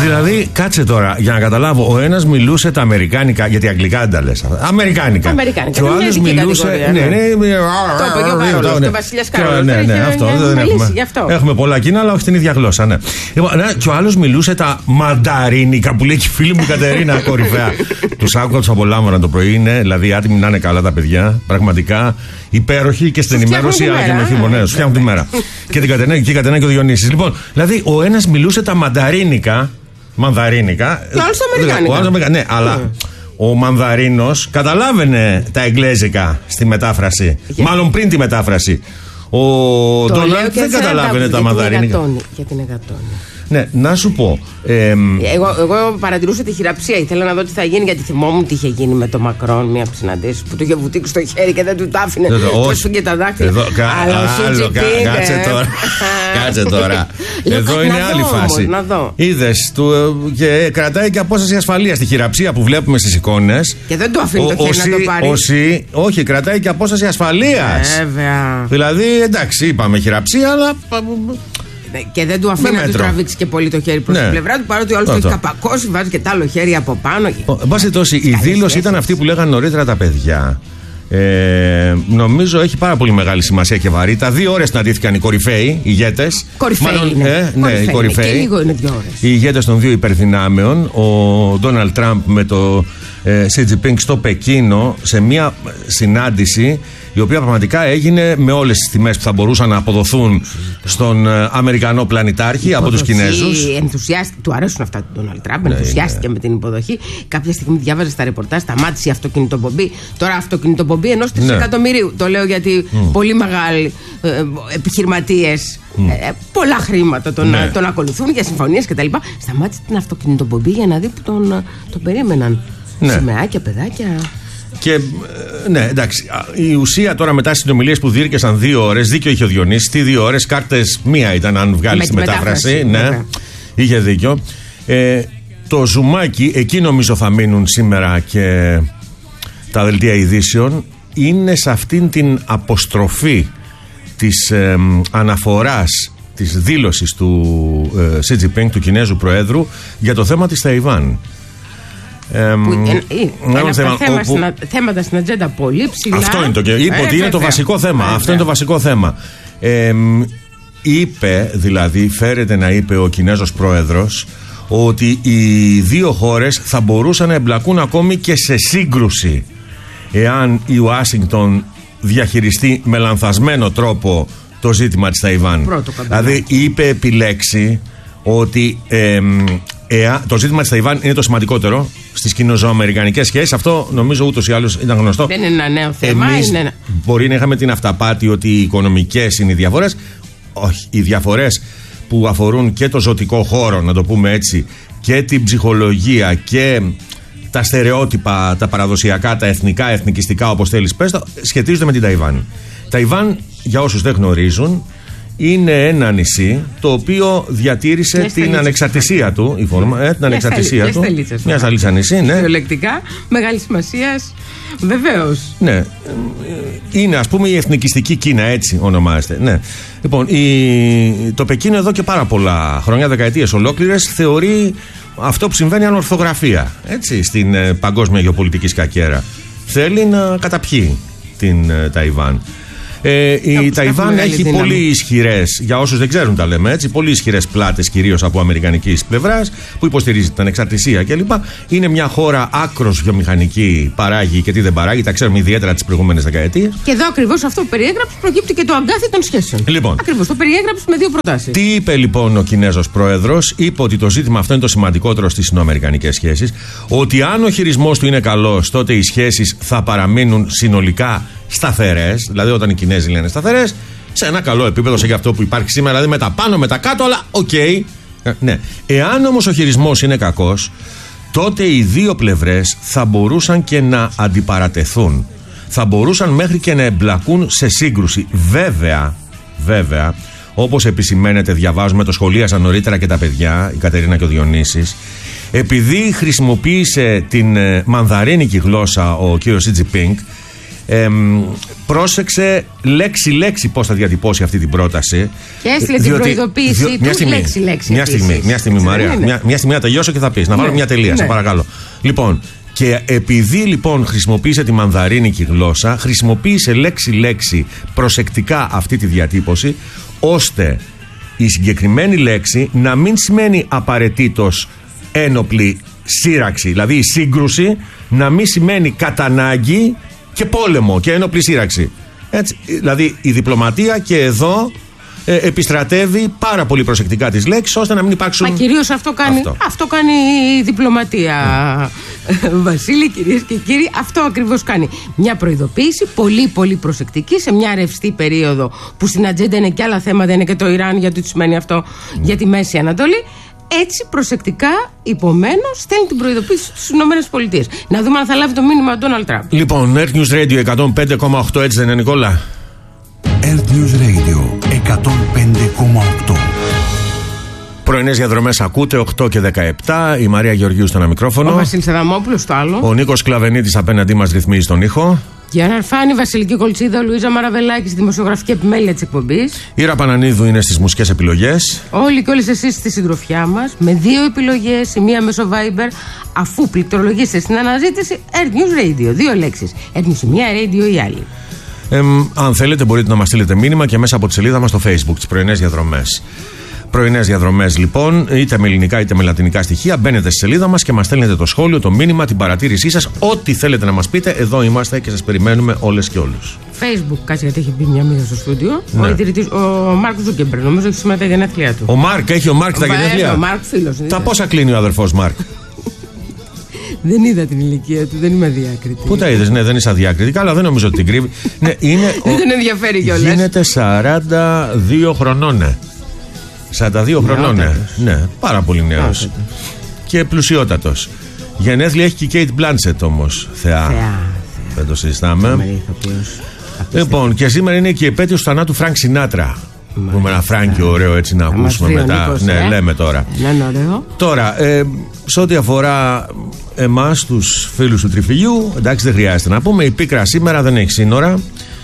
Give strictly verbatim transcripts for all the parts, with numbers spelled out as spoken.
Δηλαδή, κάτσε τώρα για να καταλάβω. Ο ένας μιλούσε τα αμερικάνικα, γιατί αγγλικά δεν τα λες. Αμερικάνικα. Αμερικάνικα. Και ο άλλος μιλούσε. Ναι, ναι. Το είπε και ο Καρόλος, το Βασιλιάς Καρόλος. Ναι, ναι, αυτό δεν έχουμε. Έχουμε πολλά κοινά, αλλά όχι την ίδια γλώσσα, ναι. Και ο άλλος μιλούσε τα μανταρίνικα που λέει και η φίλη μου Κατερίνα, κορυφαία. Τους άκουγα, τους απολάμβανα το πρωί. Είναι δηλαδή άτιμοι να είναι καλά τα παιδιά. Πραγματικά υπέροχοι και στην ενημέρωση, αλλά και με χειμώνα. Σου φτιάχνουν τη μέρα. Και την Κατερίνα και η Κατερίνα και ο Διονύσης. Λοιπόν, δηλαδή ο ένας μιλούσε τα μανταρίνικα. Μανδαρίνικα. Και ο άλλος τα αμερικάνικα. Ναι, αλλά ο Μανδαρίνος καταλάβαινε τα εγγλέζικα στη μετάφραση. Για... Μάλλον πριν τη μετάφραση. Ο Ντόναλντ δεν καταλάβαινε τα μανδαρίνικα. Για την Εγκατόνη. Ναι, να σου πω. Ε, εγώ, εγώ παρατηρούσα τη χειραψία. Ήθελα να δω τι θα γίνει, γιατί θυμόμουν τι είχε γίνει με τον Μακρόν. Μία από τι συναντήσεις που του είχε βουτήξει στο χέρι και δεν του τα άφηνε. Τόσο και τα δάχτυλα. Εδώ, κα, άλλο, άλλο, κα, κάτσε τώρα. Κάτσε τώρα. Εδώ είναι άλλη δω, φάση. Είδες, και κρατάει και απόσταση ασφαλείας στη χειραψία που βλέπουμε στις εικόνες. Και δεν το αφήνει το χέρι να το πάρει. Όσοι, όχι, κρατάει και απόσταση ασφαλείας. Βέβαια. Δηλαδή, εντάξει, είπαμε χειραψία, αλλά. Και δεν του αφήνει να του τραβήξει και πολύ το χέρι προς ναι. την πλευρά του, παρότι ο άλλος το έχει καπακώσει, βάζει και το άλλο χέρι από πάνω. Εν πάση περιπτώσει, η δήλωση ήταν αυτή που λέγανε νωρίτερα τα παιδιά. Ε, νομίζω έχει πάρα πολύ μεγάλη σημασία και βαρύτητα. Δύο ώρες συναντήθηκαν οι κορυφαίοι, οι ηγέτες. Κορυφαίοι. Είναι. Ε, ναι, οι κορυφαίοι. Και λίγο είναι δύο ώρες. Οι ηγέτες των δύο υπερδυνάμεων, ο Ντόναλντ Τραμπ με το Σι Τζινπίνγκ στο Πεκίνο, σε μια συνάντηση η οποία πραγματικά έγινε με όλες τις τιμές που θα μπορούσαν να αποδοθούν στον Αμερικανό πλανητάρχη υποδοχή, από τους Κινέζους. Ενθουσιάστηκε, του αρέσουν αυτά του Ντόναλντ Τραμπ, ναι, ενθουσιάστηκε ναι. με την υποδοχή. Κάποια στιγμή διάβαζε στα ρεπορτάζ, σταμάτησε η αυτοκινητοπομπή. Τώρα αυτοκινητοπομπή ενός τρισεκατομμυρίου. Ναι. Το λέω γιατί mm. πολύ μεγάλοι ε, επιχειρηματίες, mm. ε, πολλά χρήματα τον, ναι. τον ακολουθούν για συμφωνίες κτλ. Σταμάτησε την αυτοκινητοπομπή για να δει που τον, τον περίμεναν. Ναι. Σημαίακια, παιδάκια. Και ναι, εντάξει. Η ουσία τώρα μετά στις συνομιλίες που διήρκεσαν δύο ώρες, δίκιο είχε ο Διονύσης. Τι δύο ώρες, κάρτες μία ήταν, αν βγάλεις τη μετάφραση. μετάφραση. Ναι, είχε δίκιο. Ε, το ζουμάκι, εκεί νομίζω θα μείνουν σήμερα και τα δελτία ειδήσεων, είναι σε αυτήν την αποστροφή της ε, αναφοράς της δήλωσης του ε, Σι Τζινπίνγκ, του Κινέζου Προέδρου, για το θέμα της Ταϊβάν. Που είναι ένα από τα θέμα, όπου... θέματα στην ατζέντα πολύ ψηλά. Αυτό είναι το, είπε ε, ότι είναι το βασικό θέμα. Ε, Αυτό είναι το βασικό θέμα. Ε, είπε, δηλαδή, φέρεται να είπε ο Κινέζος Πρόεδρος ότι οι δύο χώρες θα μπορούσαν να εμπλακούν ακόμη και σε σύγκρουση εάν η Ουάσιγκτον διαχειριστεί με λανθασμένο τρόπο το ζήτημα της Ταϊβάν. Δηλαδή, είπε επιλέξει ότι ε, ε, το ζήτημα της Ταϊβάν είναι το σημαντικότερο στις κινέζο-αμερικανικές σχέσεις. Αυτό νομίζω ούτως ή άλλως ήταν γνωστό. Δεν είναι ένα νέο θέμα. Εμείς είναι ένα... μπορεί να είχαμε την αυταπάτη ότι οι οικονομικές είναι οι διαφορές. Όχι, οι διαφορές που αφορούν και το ζωτικό χώρο, να το πούμε έτσι, και την ψυχολογία και τα στερεότυπα, τα παραδοσιακά, τα εθνικά, εθνικιστικά, όπως θέλεις πες, σχετίζονται με την Ταϊβάν. Ταϊβάν, για όσους δεν γνωρίζουν, είναι ένα νησί το οποίο διατήρησε μια την στελίτσα. ανεξαρτησία του. Η φόρμα, ε, την μια ανεξαρτησία στελίτσα, του. Στελίτσα, μια σταλίτσα νησί, ναι. Βιολεκτικά, μεγάλη σημασία. Βεβαίως. Ναι. Είναι, ας πούμε, η εθνικιστική Κίνα, έτσι ονομάζεται. Ναι. Λοιπόν, η, το Πεκίνο εδώ και πάρα πολλά χρόνια, δεκαετίες ολόκληρες, θεωρεί αυτό που συμβαίνει ανορθογραφία. Έτσι, στην ε, παγκόσμια γεωπολιτική σκακέρα. Θέλει να καταπιεί την ε, Ταϊβάν. Ε, η Ταϊβάν έχει δύναμη. πολύ ισχυρές, για όσους δεν ξέρουν τα λέμε έτσι, πολύ ισχυρές πλάτες, κυρίως από αμερικανικής πλευράς, που υποστηρίζει την ανεξαρτησία κλπ. Είναι μια χώρα άκρος βιομηχανική, παράγει και τι δεν παράγει, τα ξέρουμε ιδιαίτερα τις προηγούμενες δεκαετίες. Και εδώ ακριβώς αυτό που περιέγραψε προκύπτει και το αγκάθι των σχέσεων. Λοιπόν, ακριβώς το περιέγραψε με δύο προτάσεις. Τι είπε λοιπόν ο Κινέζος Πρόεδρος? Είπε ότι το ζήτημα αυτό είναι το σημαντικότερο στις ινοαμερικανικές σχέσεις, ότι αν ο χειρισμός του είναι καλός, τότε οι σχέσεις θα παραμείνουν συνολικά σταθερές, δηλαδή όταν οι Κινέζοι λένε σταθερές, σε ένα καλό επίπεδο, σε αυτό που υπάρχει σήμερα, δηλαδή με τα πάνω, με τα κάτω, αλλά οκ. Okay. Ναι. Εάν όμως ο χειρισμός είναι κακός, τότε οι δύο πλευρές θα μπορούσαν και να αντιπαρατεθούν. Θα μπορούσαν μέχρι και να εμπλακούν σε σύγκρουση. Βέβαια, βέβαια, όπως επισημαίνεται, διαβάζουμε, το σχολίασαν νωρίτερα και τα παιδιά, η Κατερίνα και ο Διονύσης, επειδή χρησιμοποίησε την μανδαρίνικη γλώσσα ο κύριος Σι Τζινπίνγκ, Ε, πρόσεξε λέξη-λέξη πώς θα διατυπώσει αυτή την πρόταση. Και έστειλε την προειδοποίηση του μια στιγμή, λέξη-λέξη. Μια στιγμή, μια στιγμή, Μαρία. Μια, μια στιγμή να τελειώσω και θα πεις. Να βάλω ναι, μια τελεία, ναι. σε παρακαλώ. Λοιπόν, και επειδή λοιπόν χρησιμοποίησε τη μανδαρίνικη γλώσσα, χρησιμοποίησε λέξη-λέξη προσεκτικά αυτή τη διατύπωση, ώστε η συγκεκριμένη λέξη να μην σημαίνει απαραίτητος ένοπλη σύραξη. Δηλαδή η σύγκρουση να μην σημαίνει κατά ανάγκη και πόλεμο και ένοπλη σύραξη. Έτσι, δηλαδή η διπλωματία και εδώ ε, επιστρατεύει πάρα πολύ προσεκτικά τις λέξεις, ώστε να μην υπάρξουν. Μα κυρίως αυτό κάνει, αυτό. αυτό κάνει η διπλωματία, mm. Βασίλη, κυρίες και κύριοι, αυτό ακριβώς κάνει. Μια προειδοποίηση πολύ πολύ προσεκτική σε μια ρευστή περίοδο που στην ατζέντα είναι και άλλα θέματα, είναι και το Ιράν, γιατί του σημαίνει αυτό mm. για τη Μέση Ανατολή. Έτσι προσεκτικά, υπομένως, στέλνει την προειδοποίηση στις ΗΠΑ. Να δούμε αν θα λάβει το μήνυμα ο Ντόναλντ Τραμπ. Λοιπόν, Earth News Radio εκατόν πέντε κόμμα οκτώ, έτσι δεν είναι, Νικόλα? Earth News Radio εκατόν πέντε κόμμα οκτώ. Πρωινές διαδρομές ακούτε, οκτώ και δεκαεπτά. Η Μαρία Γεωργίου στο ένα μικρόφωνο. Ο Βασίλης Αδαμόπουλος στο άλλο. Ο Νίκος Κλαβενίτης απέναντί μας ρυθμίζει τον ήχο. Γιάννα Αρφάνη, Βασιλική Κολτσίδα, Λουίζα Μαραβελάκη στη δημοσιογραφική επιμέλεια της εκπομπής. Η Ρα Πανανίδου είναι στις μουσικές επιλογές. Όλοι και όλες εσείς στη συντροφιά μας, με δύο επιλογές, η μία μέσω Viber, αφού πληκτρολογήσετε στην αναζήτηση Earth News Radio. Δύο λέξεις. Earth News η μία, Radio η άλλη. Ε, αν θέλετε, μπορείτε να μας στείλετε μήνυμα και μέσα από τη σελίδα μας στο Facebook, τις πρωινές διαδρομές. Πρωινές διαδρομές, λοιπόν, είτε με ελληνικά είτε με λατινικά στοιχεία. Μπαίνετε στη σελίδα μας και μας στέλνετε το σχόλιο, το μήνυμα, την παρατήρησή σας. Ό,τι θέλετε να μας πείτε, εδώ είμαστε και σας περιμένουμε όλες και όλους. Facebook, κάτσε γιατί έχει μπει μια μύγα στο στούντιο. Ναι. Ο, ιδρυτής, ο Μάρκ Ζούκεμπεργκ, νομίζω έχει σήμερα τα γενέθλιά του. Ο Μάρκ, έχει ο Μάρκ τα γενέθλιά. Ο Μάρκ, φίλος. Τα πόσα κλείνει ο αδερφός Μάρκ? Δεν είδα την ηλικία του, δεν είμαι αδιάκριτη. Πού τα είδες? Ναι, δεν είσαι αδιάκριτη, αλλά δεν νομίζω ότι την κρύβει. Ναι, είναι. Δεν τον ενδιαφέρει κιόλας. Γίνεται σαράντα δύο χρονών, ναι. σαράντα δύο χρονών, ναι. Ναι, πάρα πολύ νέος. Και πλουσιότατος. Γενέθλια έχει και η Kate Blanchett όμως. Θεά. Θεά. Δεν το συζητάμε. Λοιπόν, και σήμερα είναι και η επέτειος του θανάτου Φρανκ Σινάτρα. Που με ένα Φράνκι ωραίο έτσι να ακούσουμε μετά. Νίκος, ναι, ε? λέμε τώρα. Ναι, ωραίο. Τώρα, ε, σε ό,τι αφορά εμάς, τους φίλους του Τριφυλιού, εντάξει, δεν χρειάζεται να πούμε. Η πίκρα σήμερα δεν έχει σύνορα.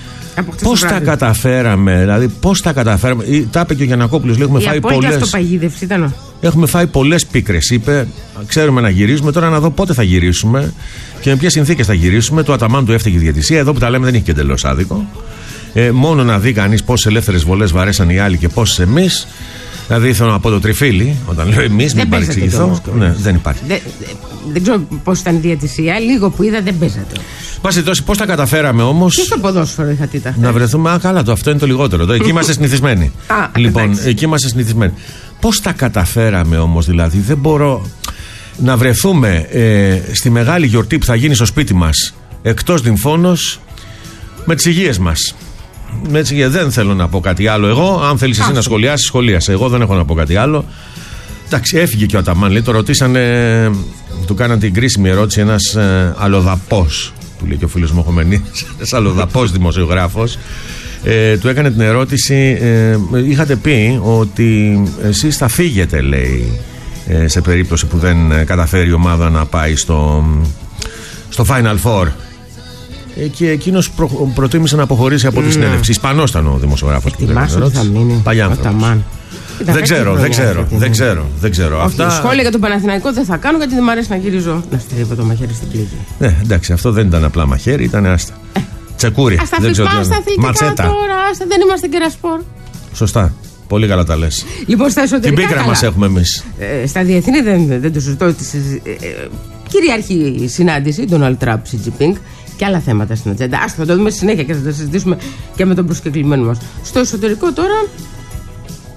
Πώς τα καταφέραμε, δηλαδή πώς τα καταφέραμε. Τα είπε και ο Γιαννακόπουλος, λέει, έχουμε η φάει πολλές. Αυτοπαγίδευση ήταν. Έχουμε φάει πολλές πίκρες, είπε. Ξέρουμε να γυρίζουμε. Τώρα να δω πότε θα γυρίσουμε και με ποιες συνθήκες θα γυρίσουμε. Το Αταμάν του έφταιγε η διαιτησία. Εδώ που τα λέμε δεν έχει και εντελώς άδικο. Ε, μόνο να δει κανείς πόσες ελεύθερες βολές βαρέσαν οι άλλοι και πόσες εμείς. Δηλαδή θέλω να πω το τριφύλι, όταν λέω εμείς, μην παρεξηγηθώ. Ναι, δεν υπάρχει. Δεν, δεν ξέρω πώς ήταν η διαιτησία, λίγο που είδα δεν παίζατε. Πάση τόσο, πώς τα καταφέραμε όμως. Και στο ποδόσφαιρο είχατε τα. Να βρεθούμε. Α, καλά, το αυτό είναι το λιγότερο. Το, εκεί είμαστε συνηθισμένοι. Α, λοιπόν, εντάξει. εκεί είμαστε συνηθισμένοι. Πώς τα καταφέραμε όμως, δηλαδή, δεν μπορώ να βρεθούμε ε, στη μεγάλη γιορτή που θα γίνει στο σπίτι μας, εκτός Νυμφώνος, με τις υγείες μας. Έτσι, δεν θέλω να πω κάτι άλλο εγώ. Αν θέλεις εσύ να σχολιάσεις, σχολίασε. Εγώ δεν έχω να πω κάτι άλλο. Εντάξει, έφυγε και ο Αταμάν, λέει, το ρωτήσανε, του κάναν την κρίσιμη ερώτηση ένας ε, αλλοδαπός, που λέει και ο φίλος μου Χομενής, ένας αλλοδαπός δημοσιογράφος. Ε, του έκανε την ερώτηση, ε, είχατε πει ότι εσείς θα φύγετε, λέει, ε, σε περίπτωση που δεν ε, καταφέρει η ομάδα να πάει στο, στο Final Four. Και εκείνος προ, προτίμησε να αποχωρήσει από τη συνέντευξη. Ισπανός ήταν ο δημοσιογράφος που έκανε την ερώτηση. Παλιάνθρωπος. Δεν ξέρω, δεν ξέρω, δεν ξέρω, δεν ξέρω. Αυτά... Σχόλια για τον Παναθηναϊκό δεν θα κάνω, γιατί δεν μου αρέσει να γυρίζω να στρίβω το μαχαίρι στην πληγή. Ναι, εντάξει, αυτό δεν ήταν απλά μαχαίρι, ήταν άστα. Ε. Τσεκούρι. Ας τα φυσπά στα αθλητικά τώρα, άστα, δεν είμαστε κερασπορ. Σωστά. Πολύ καλά τα λες. Λοιπόν, στα εσωτερικά. Την πίκρα μας έχουμε εμείς. Ε, στα διεθνή δεν, δεν το συζητώ. Ε, ε, κυριαρχή η συνάντηση, Donald Trump, Xi Jinping. Και άλλα θέματα στην ατζέντα. Άστα, θα το δούμε στη συνέχεια και θα τα συζητήσουμε και με τον προσκεκλημένο μας. Στο εσωτερικό τώρα,